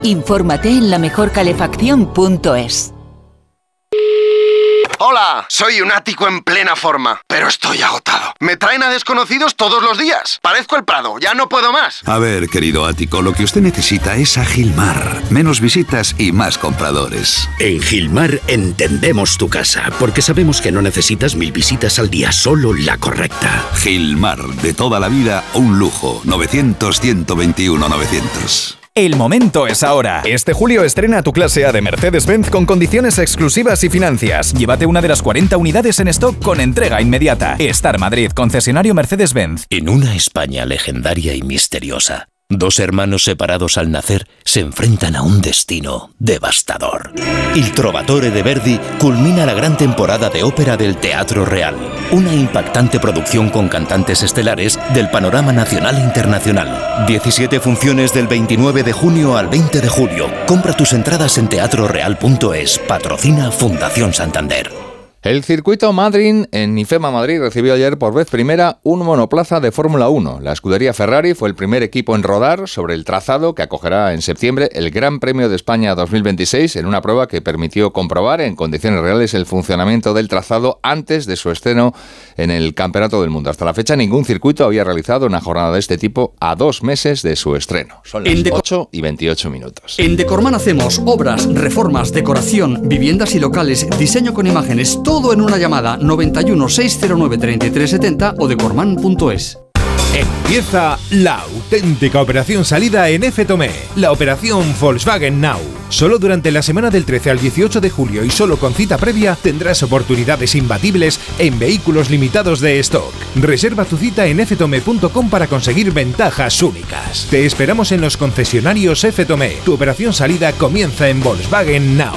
Infórmate en lamejorcalefacción.es. Hola, soy un ático en plena forma, pero estoy agotado. Me traen a desconocidos todos los días. Parezco el Prado, ya no puedo más. A ver, querido ático, lo que usted necesita es a Gilmar. Menos visitas y más compradores. En Gilmar entendemos tu casa, porque sabemos que no necesitas 1000 visitas al día, solo la correcta. Gilmar, de toda la vida, un lujo. 900-121-900. El momento es ahora. Este julio estrena tu clase A de Mercedes-Benz con condiciones exclusivas y financias. Llévate una de las 40 unidades en stock con entrega inmediata. Star Madrid, concesionario Mercedes-Benz. En una España legendaria y misteriosa, 2 hermanos separados al nacer se enfrentan a un destino devastador. Il Trovatore de Verdi culmina la gran temporada de ópera del Teatro Real, una impactante producción con cantantes estelares del panorama nacional e internacional. 17 funciones del 29 de junio al 20 de julio. Compra tus entradas en teatroreal.es. Patrocina Fundación Santander. El circuito Madrid en IFEMA Madrid recibió ayer por vez primera un monoplaza de Fórmula 1. La escudería Ferrari fue el primer equipo en rodar sobre el trazado que acogerá en septiembre el Gran Premio de España 2026 en una prueba que permitió comprobar en condiciones reales el funcionamiento del trazado antes de su estreno en el Campeonato del Mundo. Hasta la fecha ningún circuito había realizado una jornada de este tipo a 2 meses de su estreno. Son las 8:28. En Decorman hacemos obras, reformas, decoración, viviendas y locales, diseño con imágenes, todo en una llamada 91 609 3370 o decorman.es. Empieza la auténtica operación salida en F-Tomé, la operación Volkswagen Now. Solo durante la semana del 13 al 18 de julio y solo con cita previa tendrás oportunidades imbatibles en vehículos limitados de stock. Reserva tu cita en ftome.com para conseguir ventajas únicas. Te esperamos en los concesionarios F-Tomé. Tu operación salida comienza en Volkswagen Now.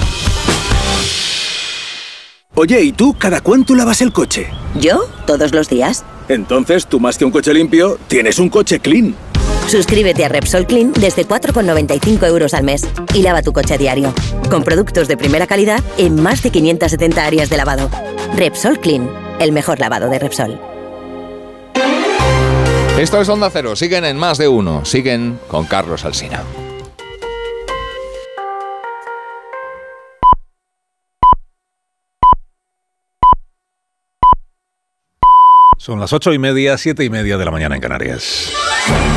Oye, ¿y tú cada cuánto lavas el coche? ¿Yo? Todos los días. Entonces, tú más que un coche limpio, tienes un coche clean. Suscríbete a Repsol Clean desde 4,95 € al mes y lava tu coche a diario. Con productos de primera calidad en más de 570 áreas de lavado. Repsol Clean, el mejor lavado de Repsol. Esto es Onda Cero. Siguen en Más de Uno. Siguen con Carlos Alsina. Son las 8:30, 7:30 de la mañana en Canarias.